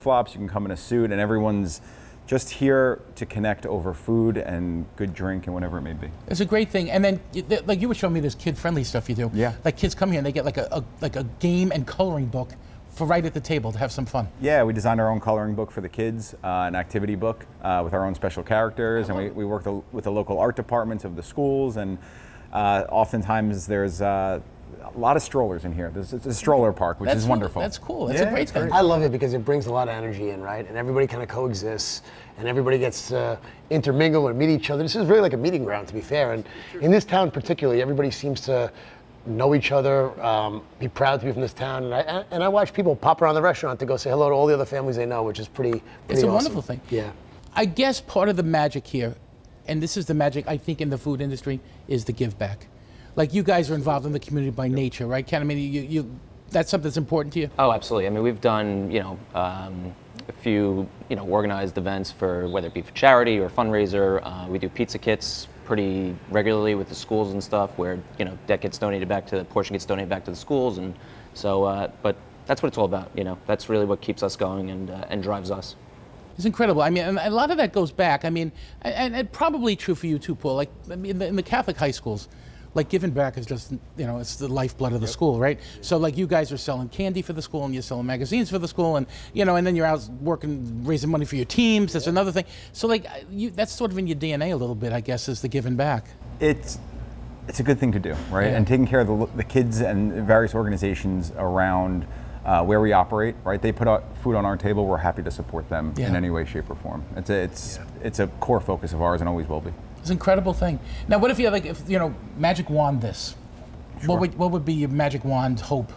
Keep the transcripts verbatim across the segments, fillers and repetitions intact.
flops, you can come in a suit, and everyone's just here to connect over food and good drink and whatever it may be. It's a great thing. And then, like you were showing me this kid-friendly stuff you do. Yeah. Like kids come here and they get like a, a like a game and coloring book for right at the table to have some fun. Yeah, we designed our own coloring book for the kids, uh, an activity book uh, with our own special characters, and we, we work the, with the local art departments of the schools, and uh, oftentimes there's uh, a lot of strollers in here. There's, it's a stroller park, which that's is wonderful. That's cool. That's yeah, a great thing. I love it because it brings a lot of energy in, right? And everybody kind of coexists, and everybody gets to intermingle and meet each other. This is really like a meeting ground, to be fair. And in this town particularly, everybody seems to know each other, um, be proud to be from this town. And I, and I watch people pop around the restaurant to go say hello to all the other families they know, which is pretty, pretty It's a awesome. wonderful thing. Yeah. I guess part of the magic here, and this is the magic I think in the food industry, is the give back. Like you guys are involved in the community by nature, right, Ken? I mean, you, you, that's something that's important to you? Oh, absolutely. I mean, we've done, you know, um, a few, you know, organized events for whether it be for charity or fundraiser. Uh, we do pizza kits pretty regularly with the schools and stuff, where you know that gets donated back to the portion gets donated back to the schools, and so. Uh, but that's what it's all about. You know, that's really what keeps us going and uh, and drives us. It's incredible. I mean, and a lot of that goes back. I mean, and, and probably true for you too, Paul. Like I mean, in the, in the Catholic high schools, like giving back is just, you know, it's the lifeblood of the school, right? So like you guys are selling candy for the school and you're selling magazines for the school, and you know, and then you're out working, raising money for your teams. That's another thing. So like you, that's sort of in your D N A a little bit, I guess, is the giving back. It's it's a good thing to do, right? Yeah. And taking care of the, the kids and various organizations around uh, where we operate, right? They put out food on our table. We're happy to support them Yeah. in any way, shape, or form. It's a, it's yeah. it's a core focus of ours and always will be. It's an incredible thing. Now, what if you had, like, if you know, magic wand this? Sure. What would what would be your magic wand hope?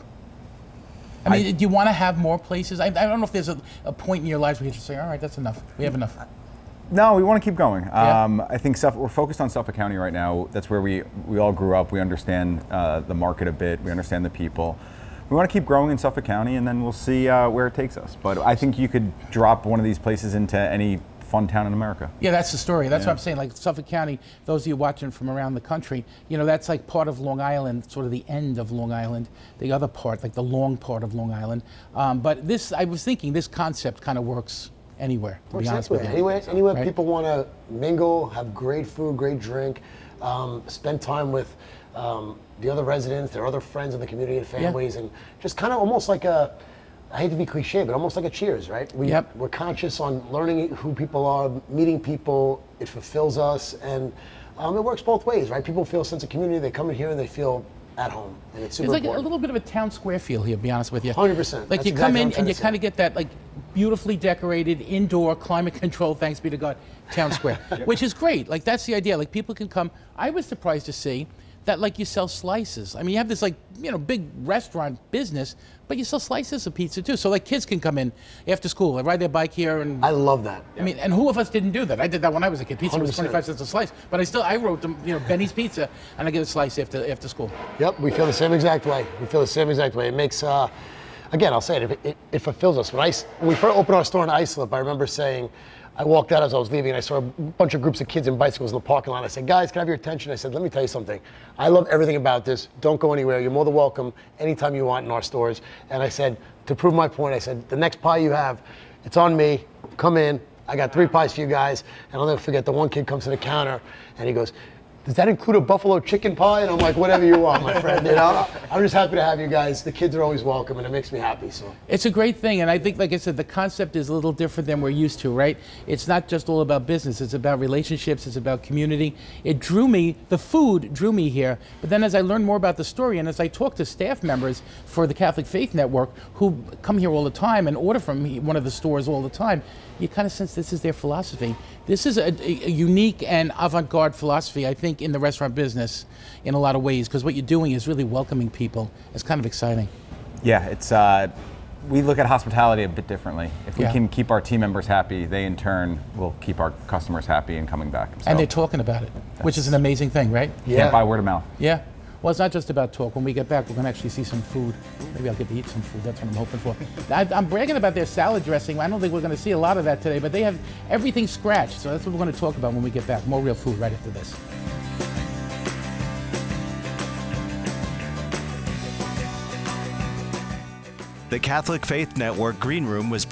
I mean, I, do you want to have more places? I, I don't know if there's a, a point in your lives where you just say, all right, that's enough. We have enough. No, we want to keep going. Yeah. Um, I think Suffolk, we're focused on Suffolk County right now. That's where we, we all grew up. We understand uh, the market a bit. We understand the people. We want to keep growing in Suffolk County, and then we'll see uh, where it takes us. But I think you could drop one of these places into any fun town in America. Yeah, that's the story. That's yeah. what I'm saying. Like Suffolk County, those of you watching from around the country, you know, that's like part of Long Island, sort of the end of Long Island, the other part, like the long part of Long Island. Um, but this, I was thinking, this concept kind of works anywhere, to Works be honest with you. Anywhere, anywhere right? people want to mingle, have great food, great drink, um, spend time with um, the other residents, their other friends in the community and families, yeah. and just kind of almost like a, I hate to be cliche, but almost like a Cheers, right? We, yep. We're conscious on learning who people are, meeting people, it fulfills us, and um, it works both ways, right? People feel a sense of community, they come in here and they feel at home, and it's super It's like important. a little bit of a town square feel here, to be honest with you. one hundred percent. Like That's you exactly come what in I'm and you trying to kind of get that like beautifully decorated, indoor, climate controlled, thanks be to God, town square, which is great. Like that's the idea. Like people can come. I was surprised to see that like you sell slices. I mean, you have this like, you know, big restaurant business, but you sell slices of pizza too. So like kids can come in after school and ride their bike here. And I love that. I mean, and who of us didn't do that? I did that when I was a kid. Pizza was twenty-five cents a slice, but I still, I wrote them, you know, Benny's Pizza, and I get a slice after after school. Yep, we feel the same exact way. We feel the same exact way. It makes, uh, again, I'll say it, it, it, it fulfills us. When, I, when we first opened our store in Islip, I remember saying, I walked out as I was leaving and I saw a bunch of groups of kids and bicycles in the parking lot. I said, guys, can I have your attention? I said, let me tell you something. I love everything about this. Don't go anywhere. You're more than welcome anytime you want in our stores. And I said, to prove my point, I said, the next pie you have, it's on me. Come in. I got three pies for you guys. And I'll never forget, the one kid comes to the counter and he goes, does that include a buffalo chicken pie? And I'm like, whatever you want, my friend. You know, I'm just happy to have you guys. The kids are always welcome, and it makes me happy. So it's a great thing, and I think, like I said, the concept is a little different than we're used to, right? It's not just all about business. It's about relationships. It's about community. It drew me. The food drew me here, but then as I learned more about the story, and as I talked to staff members for the Catholic Faith Network who come here all the time and order from me, one of the stores all the time, you kind of sense this is their philosophy. This is a, a unique and avant-garde philosophy, I think, in the restaurant business in a lot of ways, because what you're doing is really welcoming people. It's kind of exciting. Yeah, it's uh, we look at hospitality a bit differently. If we Yeah. can keep our team members happy, they in turn will keep our customers happy and coming back. So And they're talking about it, which is an amazing thing, right? Yeah. Can't buy word of mouth. Yeah. Well, it's not just about talk. When we get back, we're going to actually see some food. Maybe I'll get to eat some food. That's what I'm hoping for. I, I'm bragging about their salad dressing. I don't think we're going to see a lot of that today, but they have everything scratched. So that's what we're going to talk about when we get back. More real food right after this. The Catholic Faith Network Green Room was